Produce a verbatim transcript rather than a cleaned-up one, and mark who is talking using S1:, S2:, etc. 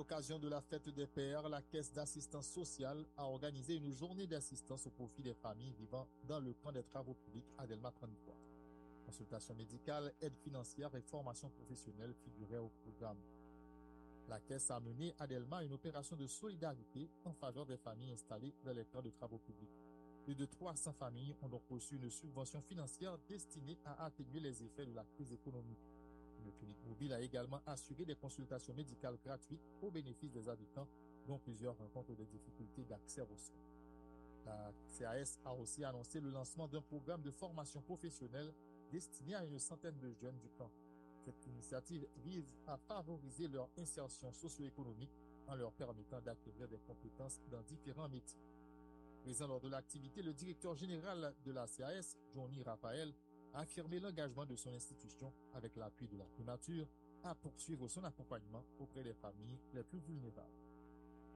S1: l'occasion de la fête des pères, la Caisse d'assistance sociale a organisé une journée d'assistance au profit des familles vivant dans le camp des travaux publics à Delma trente-trois. Consultation médicale, aide financière et formation professionnelle figuraient au programme. La Caisse a mené à Delma une opération de solidarité en faveur des familles installées dans les camps de travaux publics. Plus de trois cents familles ont donc reçu une subvention financière destinée à atténuer les effets de la crise économique. Une clinique mobile a également assuré des consultations médicales gratuites au bénéfice des habitants, dont plusieurs rencontrent des difficultés d'accès aux soins. La C A S a aussi annoncé le lancement d'un programme de formation professionnelle destiné à une centaine de jeunes du camp. Cette initiative vise à favoriser leur insertion socio-économique en leur permettant d'acquérir des compétences dans différents métiers. Présent lors de l'activité, le directeur général de la C A S, Johnny Raphaël, a affirmé l'engagement de son institution avec l'appui de la primature à poursuivre son accompagnement auprès des familles les plus vulnérables.